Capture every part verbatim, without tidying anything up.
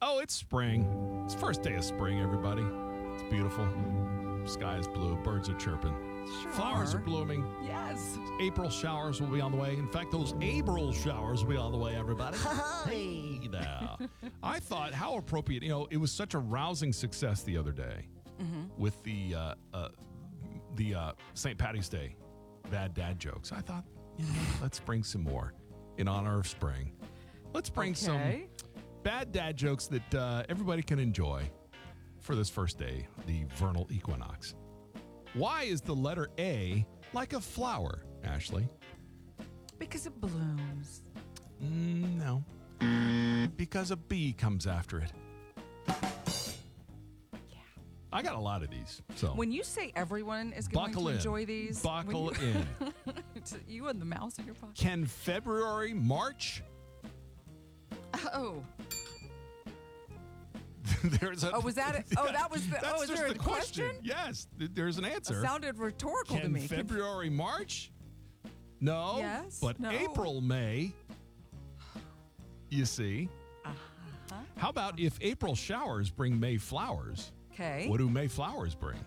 Oh, it's spring. It's first day of spring, everybody. It's beautiful. Sky is blue. Birds are chirping. Sure Flowers are. are blooming. Yes. April showers will be on the way. In fact, those April showers will be on the way, everybody. Hey there. I thought, how appropriate. You know, it was such a rousing success the other day Mm-hmm. with the uh, uh, the uh, Saint Patty's Day bad dad jokes. I thought, you know, let's bring some more in honor of spring. Let's bring Okay. some bad dad jokes that uh, everybody can enjoy for this first day, the vernal equinox. Why is the letter A like a flower, Ashley? Because it blooms. Mm, no. Because a bee comes after it. Yeah. I got a lot of these. So When you say everyone is going buckle to in. enjoy these, when Buckle you, in. it's you and the mouse in your pocket. Can February march? Oh, There's a, oh, was that? It? Oh, that was the. That's Oh, is just there a the question? Yes, th- there's an It answer. sounded rhetorical to Can me. Can- February march? No. Yes, But no. April may. You see. Uh-huh. How about if April showers bring May flowers? Okay. What do May flowers bring?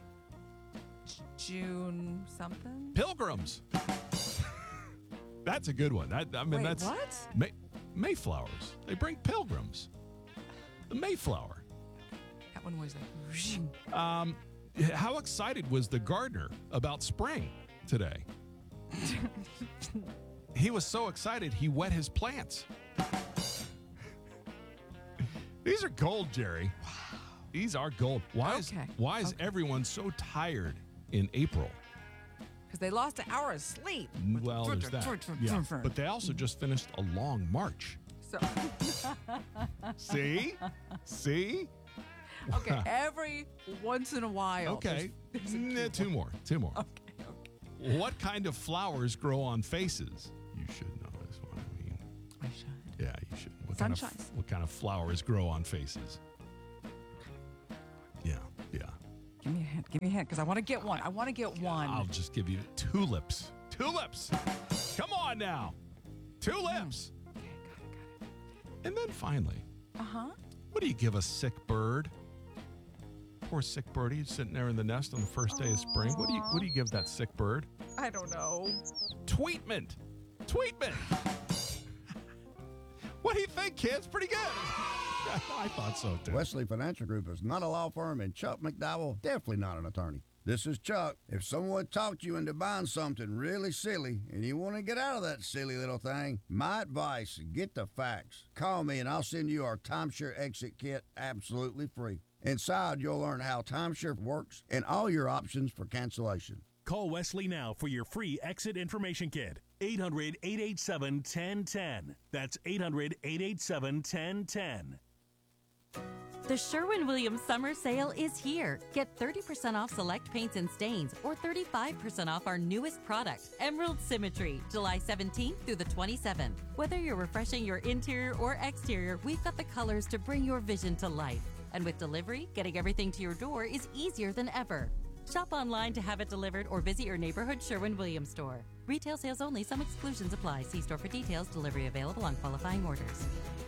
June something. Pilgrims. That's a good one. I, I mean, Wait, that's what? May, Mayflowers. They bring pilgrims. The Mayflower. That one was like. whoosh. Um, how excited was the gardener about spring today? He was so excited he wet his plants. These are gold, Jerry. Wow. These are gold. Why is Okay. why is Okay. everyone so tired in April? Because they lost an hour of sleep. Well, there's that. Yeah. But they also just finished a long march. So, See? See? okay, every once in a while. Okay. there's- there's a Nah, cute two one. more. Two more. Okay, okay. What kind of flowers grow on faces? You should know this one. I mean, I should. yeah, you should. What kind of Sunshine. what kind of flowers grow on faces? Yeah, yeah. Give me a hint. Give me a hint, because I want to get one. I want to get one. I'll just give you tulips. Tulips. Come on now. Tulips. Okay, got it, got it. And then finally, Uh huh. what do you give a sick bird? Poor sick birdie sitting there in the nest on the first day of spring. What do you what do you give that sick bird? I don't know. Tweetment. Tweetment. What do you think, kids? Pretty good. I thought so, too. Wesley Financial Group is not a law firm, and Chuck McDowell definitely not an attorney. This is Chuck. If someone talked you into buying something really silly and you want to get out of that silly little thing, my advice, get the facts. Call me and I'll send you our timeshare exit kit absolutely free. Inside, you'll learn how timeshare works and all your options for cancellation. Call Wesley now for your free exit information kit. eight hundred, eight eight seven, one zero one zero. That's eight hundred, eight eight seven, one zero one zero. The Sherwin-Williams summer sale is here. Get thirty percent off select paints and stains or thirty-five percent off our newest product, Emerald Symmetry, July seventeenth through the twenty-seventh. Whether you're refreshing your interior or exterior, we've got the colors to bring your vision to life. And with delivery, getting everything to your door is easier than ever. Shop online to have it delivered or visit your neighborhood Sherwin-Williams store. Retail sales only. Some exclusions apply. See store for details. Delivery available on qualifying orders.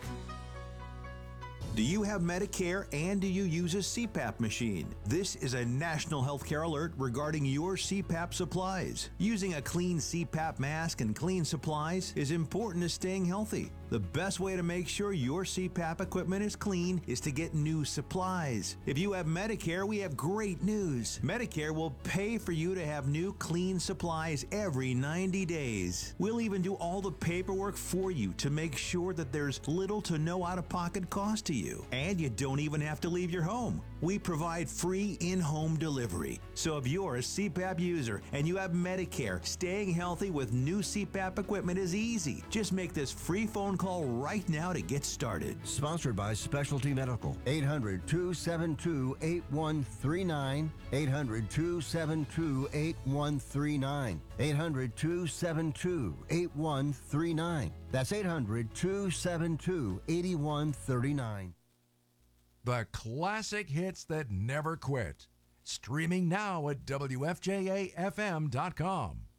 Do you have Medicare and do you use a C PAP machine? This is a national healthcare alert regarding your C PAP supplies. Using a clean C PAP mask and clean supplies is important to staying healthy. The best way to make sure your C PAP equipment is clean is to get new supplies. If you have Medicare, we have great news. Medicare will pay for you to have new clean supplies every ninety days. We'll even do all the paperwork for you to make sure that there's little to no out-of-pocket cost to you. And you don't even have to leave your home. We provide free in-home delivery. So if you're a C PAP user and you have Medicare, staying healthy with new C PAP equipment is easy. Just make this free phone call right now to get started. Sponsored by Specialty Medical. eight hundred, two seven two, eight one three nine. eight hundred, two seven two, eight one three nine. eight hundred, two seven two, eight one three nine. That's eight hundred, two seven two, eight one three nine. The classic hits that never quit. Streaming now at W F J A F M dot com.